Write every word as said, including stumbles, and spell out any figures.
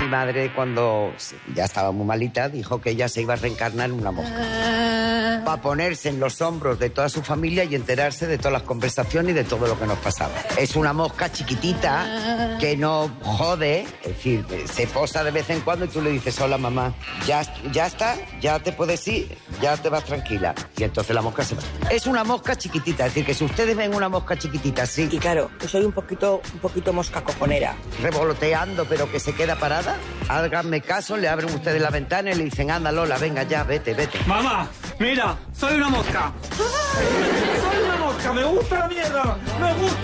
madre, cuando ya estaba muy malita, dijo que ella se iba a reencarnar en una mosca. Para ponerse en los hombros de toda su familia y enterarse de todas las conversaciones y de todo lo que nos pasaba. Es una mosca chiquitita que no jode, es decir, se posa de vez en cuando y tú le dices, hola mamá, ya, ya está, ya te puedes ir, ya te vas tranquila. Y entonces la mosca se va. Es una mosca chiquitita, es decir, que si ustedes ven una mosca chiquitita así... Y claro, yo soy un poquito, un poquito mosca cojonera. Revoloteando, pero que se queda parada, háganme caso, le abren ustedes la ventana y le dicen, anda Lola, venga ya, vete, vete. Mamá, mira, soy una mosca. Soy una mosca, me gusta la mierda, me gusta.